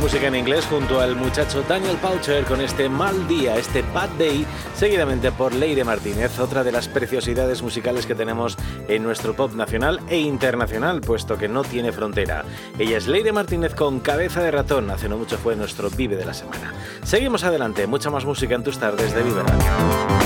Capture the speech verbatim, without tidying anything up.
música en inglés junto al muchacho Daniel Powter con este Mal Día, este Bad Day, seguidamente por Leire Martínez, otra de las preciosidades musicales que tenemos en nuestro pop nacional e internacional, puesto que no tiene frontera. Ella es Leire Martínez con Cabeza de Ratón, hace no mucho fue nuestro Vive de la semana. Seguimos adelante, mucha más música en tus tardes de Vive Radio.